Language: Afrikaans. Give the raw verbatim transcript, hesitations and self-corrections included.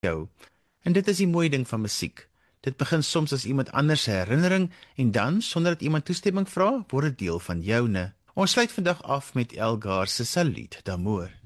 jou. En dit is die mooi ding van musiek. Dit begin soms as iemand anders se herinnering en dan, sonder dat iemand toestemming vra, word dit deel van joune. Ons sluit vandag af met Elgar se Saluut d'Amour.